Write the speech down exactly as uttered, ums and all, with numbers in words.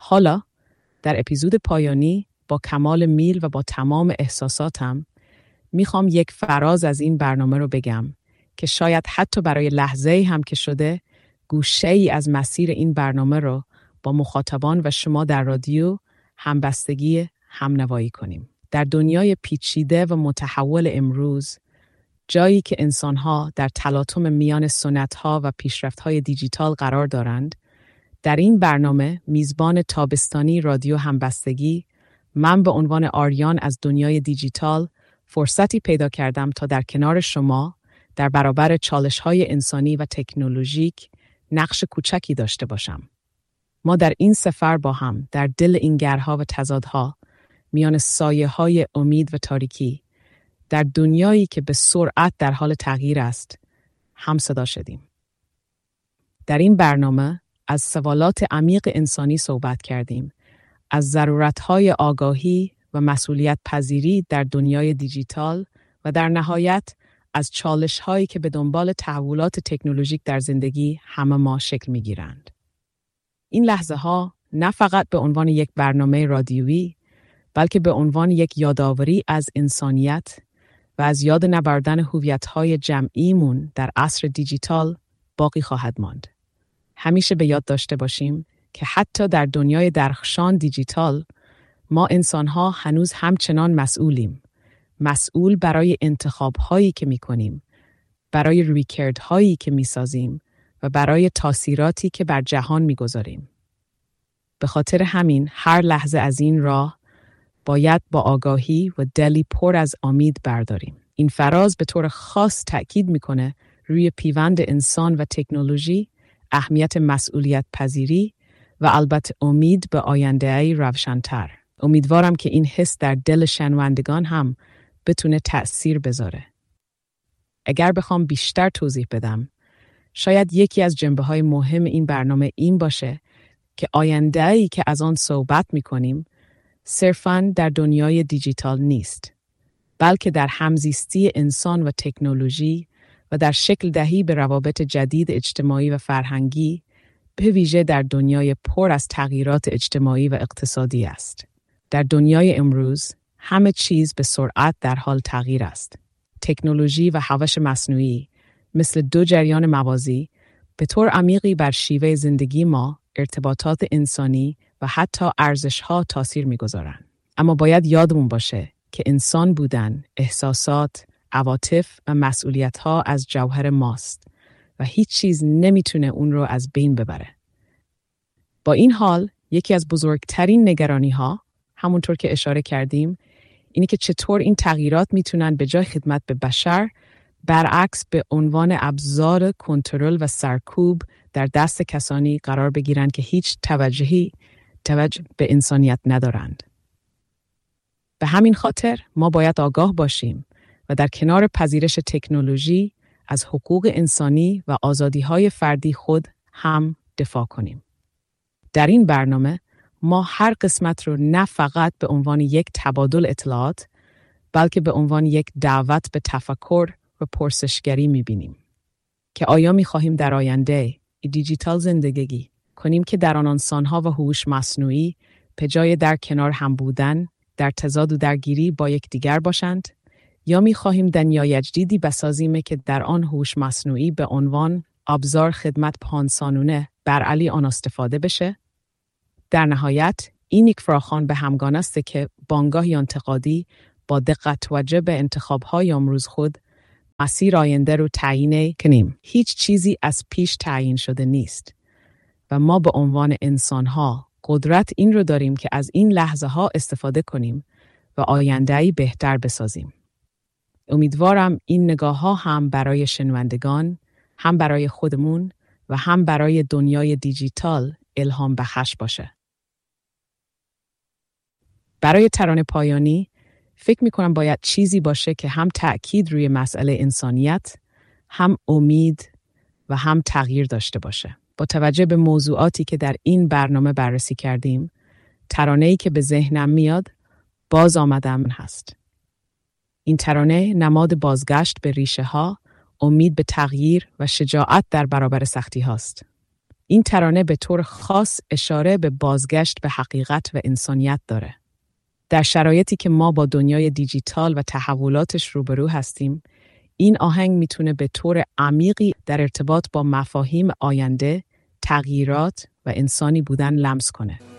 حالا در اپیزود پایانی با کمال میل و با تمام احساساتم میخوام یک فراز از این برنامه رو بگم که شاید حتی برای لحظه‌ای هم که شده گوشه‌ای از مسیر این برنامه رو با مخاطبان و شما در رادیو همبستگی همنوایی کنیم. در دنیای پیچیده و متحول امروز، جایی که انسان‌ها در تلاطم میان سنت‌ها و پیشرفت‌های دیجیتال قرار دارند، در این برنامه میزبان تابستانی رادیو همبستگی، من به عنوان آریان از دنیای دیجیتال فرصتی پیدا کردم تا در کنار شما در برابر چالش‌های انسانی و تکنولوژیک نقش کوچکی داشته باشم. ما در این سفر با هم در دل این گرها و تضادها، میان سایه‌های امید و تاریکی، در دنیایی که به سرعت در حال تغییر است، هم صدا شدیم. در این برنامه از سوالات عمیق انسانی صحبت کردیم، از ضرورت‌های آگاهی و مسئولیت پذیری در دنیای دیجیتال و در نهایت از چالش‌هایی که به دنبال تحولات تکنولوژیک در زندگی همه ما شکل می‌گیرند. این لحظه‌ها نه فقط به عنوان یک برنامه رادیویی، بلکه به عنوان یک یادآوری از انسانیت و از یاد نبردن هویت‌های جمعیمون در عصر دیجیتال باقی خواهد ماند. همیشه به یاد داشته باشیم که حتی در دنیای درخشان دیجیتال، ما انسان‌ها هنوز همچنان مسئولیم. مسئول برای انتخاب‌هایی که می‌کنیم، برای رویکردهایی که می‌سازیم و برای تاثیراتی که بر جهان می‌گذاریم. به خاطر همین هر لحظه از این راه باید با آگاهی و دلی پر از امید برداریم. این فراز به طور خاص تأکید می‌کنه روی پیوند انسان و تکنولوژی، اهمیت مسئولیت پذیری و البته امید به آینده‌ای روشن‌تر. امیدوارم که این حس در دل شنوندگان هم بتونه تأثیر بذاره. اگر بخوام بیشتر توضیح بدم، شاید یکی از جنبه‌های مهم این برنامه این باشه که آینده‌ای که از آن صحبت می‌کنیم صرفاً در دنیای دیجیتال نیست، بلکه در همزیستی انسان و تکنولوژی و در شکل دهی به روابط جدید اجتماعی و فرهنگی، به ویژه در دنیای پر از تغییرات اجتماعی و اقتصادی است. در دنیای امروز همه چیز به سرعت در حال تغییر است. تکنولوژی و هوش مصنوعی مثل دو جریان موازی به طور عمیقی بر شیوه زندگی ما، ارتباطات انسانی و حتی ارزش‌ها تاثیر می‌گذارند. اما باید یادمون باشه که انسان بودن، احساسات، عواطف و مسئولیت‌ها از جوهر ماست و هیچ چیز نمیتونه اون رو از بین ببره. با این حال، یکی از بزرگترین نگرانی‌ها، همونطور که اشاره کردیم، اینه که چطور این تغییرات میتونن به جای خدمت به بشر، برعکس به عنوان ابزار کنترل و سرکوب در دست کسانی قرار بگیرن که هیچ توجهی توجه به انسانیت ندارند. به همین خاطر ما باید آگاه باشیم و در کنار پذیرش تکنولوژی از حقوق انسانی و آزادی‌های فردی خود هم دفاع کنیم. در این برنامه ما هر قسمت رو نه فقط به عنوان یک تبادل اطلاعات، بلکه به عنوان یک دعوت به تفکر و پرسشگری می‌بینیم که آیا می‌خواهیم در آینده دیجیتال زندگی کنیم که در آن انسان‌ها و هوش مصنوعی به جای در کنار هم بودن، در تضاد و درگیری با یکدیگر باشند، یا می‌خواهیم دنیای جدیدی بسازیم که در آن هوش مصنوعی به عنوان ابزار خدمت پانسانونه بر علی آن استفاده بشه؟ در نهایت این یک فراخوان به همگان است که بانگاهی انتقادی با دقت توجه به انتخاب‌های امروز خود مسیر آینده رو تعیین کنیم. هیچ چیزی از پیش تعیین شده نیست و ما به عنوان انسان‌ها قدرت این رو داریم که از این لحظه‌ها استفاده کنیم و آینده‌ای بهتر بسازیم. امیدوارم این نگاه‌ها هم برای شنوندگان، هم برای خودمون و هم برای دنیای دیجیتال الهام بخش باشه. برای ترانه پایانی فکر می‌کنم باید چیزی باشه که هم تأکید روی مسئله انسانیت، هم امید و هم تغییر داشته باشه. با توجه به موضوعاتی که در این برنامه بررسی کردیم، ترانه‌ای که به ذهنم میاد باز آمدم هست. این ترانه نماد بازگشت به ریشه ها، امید به تغییر و شجاعت در برابر سختی هاست. این ترانه به طور خاص اشاره به بازگشت به حقیقت و انسانیت داره. در شرایطی که ما با دنیای دیجیتال و تحولاتش روبرو هستیم، این آهنگ میتونه به طور عمیقی در ارتباط با مفاهیم آینده، تغییرات و انسانی بودن لمس کنه.